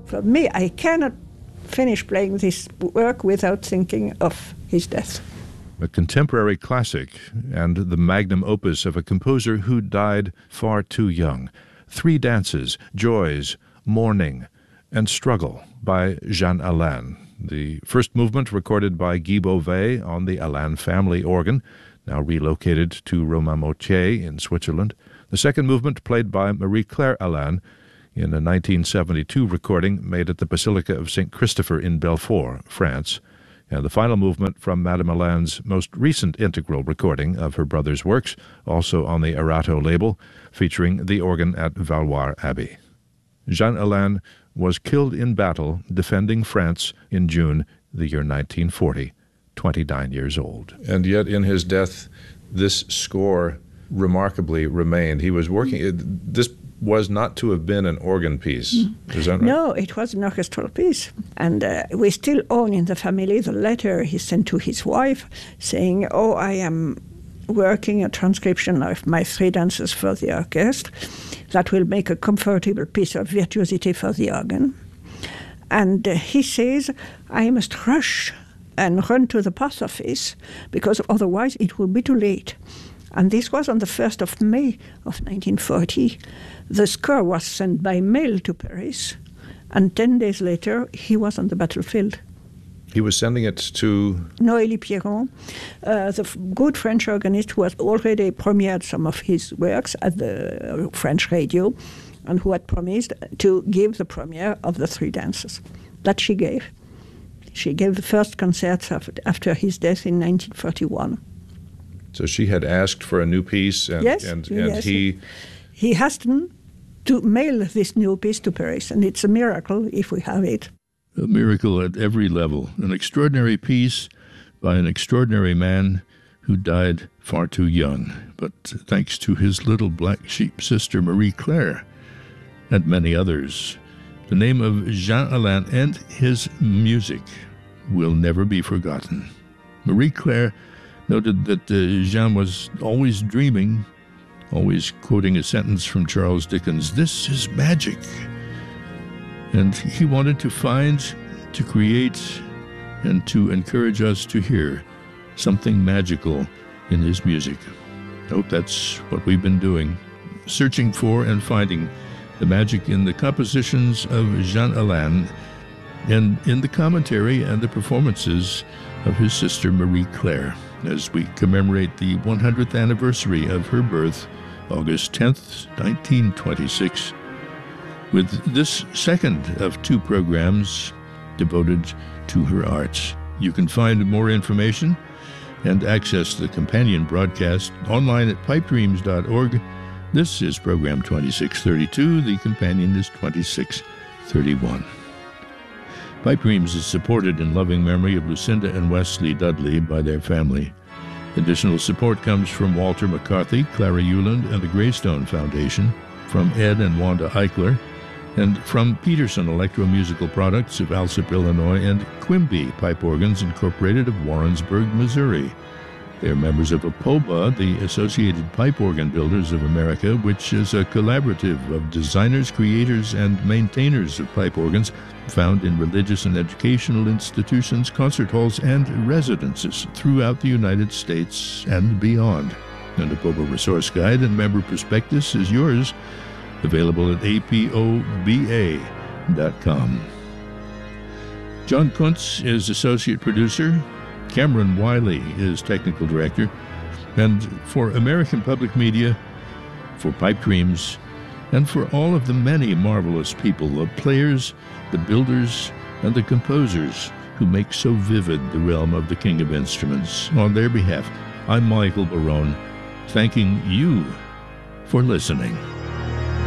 For me, I cannot finish playing this work without thinking of his death. A contemporary classic and the magnum opus of a composer who died far too young. Three Dances, Joys, Mourning, and Struggle by Jean Alain. The first movement recorded by Guy Beauvais on the Alain family organ, now relocated to Romain Moutier in Switzerland. The second movement played by Marie-Claire Alain in a 1972 recording made at the Basilica of St. Christopher in Belfort, France. And the final movement from Madame Alain's most recent integral recording of her brother's works, also on the Erato label, featuring the organ at Valois Abbey. Jean Alain was killed in battle defending France in June the year 1940, 29 years old. And yet in his death, this score remarkably remained. He was working, this was not to have been an organ piece. Is that right? No, it was an orchestral piece. And we still own in the family the letter he sent to his wife saying, "Oh, I am working a transcription of my three dances for the orchestra that will make a comfortable piece of virtuosity for the organ." And he says, "I must rush and run to the post office because otherwise it will be too late." And this was on the 1st of May of 1940. The score was sent by mail to Paris, and 10 days later, he was on the battlefield. He was sending it to? Noélie Pierron, the good French organist who had already premiered some of his works at the French radio, and who had promised to give the premiere of the three dances. That she gave. She gave the first concerts after his death in 1941. So she had asked for a new piece, and, yes, and yes. he hastened to mail this new piece to Paris, and it's a miracle if we have it. A miracle at every level. An extraordinary piece by an extraordinary man who died far too young, but thanks to his little black sheep sister Marie-Claire and many others, the name of Jean Alain and his music will never be forgotten. Marie-Claire noted that Jean was always dreaming, always quoting a sentence from Charles Dickens, "This is magic." And he wanted to find, to create, and to encourage us to hear something magical in his music. I hope that's what we've been doing, searching for and finding the magic in the compositions of Jean Alain and in the commentary and the performances of his sister Marie-Claire, as we commemorate the 100th anniversary of her birth, August 10th, 1926, with this second of two programs devoted to her arts. You can find more information and access the companion broadcast online at pipedreams.org. This is program 2632. The companion is 2631. Pipe Dreams is supported in loving memory of Lucinda and Wesley Dudley by their family. Additional support comes from Walter McCarthy, Clara Euland, and the Greystone Foundation, from Ed and Wanda Eichler, and from Peterson Electromusical Products of Alsip, Illinois, and Quimby Pipe Organs Incorporated of Warrensburg, Missouri. They are members of APOBA, the Associated Pipe Organ Builders of America, which is a collaborative of designers, creators, and maintainers of pipe organs found in religious and educational institutions, concert halls, and residences throughout the United States and beyond. An APOBA resource guide and member prospectus is yours, available at apoba.com. John Kuntz is associate producer. Cameron Wiley is technical director. And for American Public Media, for Pipe Dreams, and for all of the many marvelous people, the players, the builders, and the composers who make so vivid the realm of the King of Instruments, on their behalf, I'm Michael Barone, thanking you for listening.